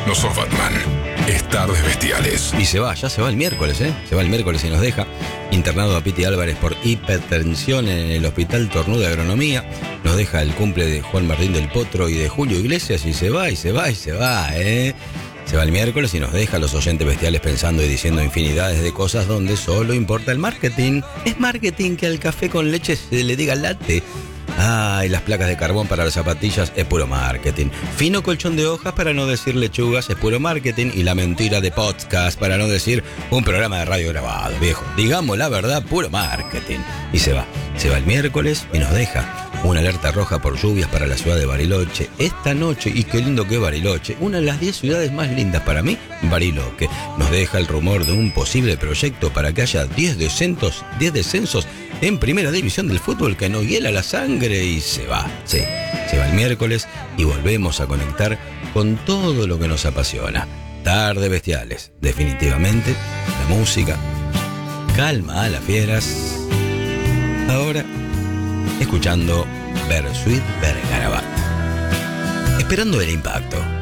No sos Batman. Es Tardes Bestiales. Y ya se va el miércoles, ¿eh? Se va el miércoles y nos deja internado a Piti Álvarez por hipertensión en el Hospital Tornú de Agronomía. Nos deja el cumple de Juan Martín del Potro y de Julio Iglesias y se va, ¿eh? Se va el miércoles y nos deja a los oyentes bestiales pensando y diciendo infinidades de cosas donde solo importa el marketing. Es marketing que al café con leche se le diga latte. Y las placas de carbón para las zapatillas es puro marketing. Fino colchón de hojas para no decir lechugas es puro marketing. Y la mentira de podcast para no decir un programa de radio grabado, viejo. Digamos la verdad, puro marketing. Y se va el miércoles y nos deja una alerta roja por lluvias para la ciudad de Bariloche esta noche. Y qué lindo que es Bariloche, una de las 10 ciudades más lindas para mí, Bariloche. Nos deja el rumor de un posible proyecto para que haya 10 descensos en primera división del fútbol que nos hiela la sangre. Y se va el miércoles y volvemos a conectar con todo lo que nos apasiona. Tardes Bestiales, definitivamente la música calma a las fieras. Ahora escuchando Bersuit Vergarabat, esperando el impacto.